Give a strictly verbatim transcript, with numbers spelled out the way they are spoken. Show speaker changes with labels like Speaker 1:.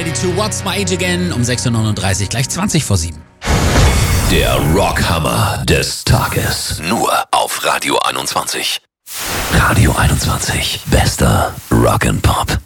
Speaker 1: zweiundachtzig, What's My Age Again, um sechs Uhr neununddreißig, gleich zwanzig vor sieben.
Speaker 2: Der Rockhammer des Tages. Nur auf Radio einundzwanzig. Radio einundzwanzig. Bester Rock and Pop.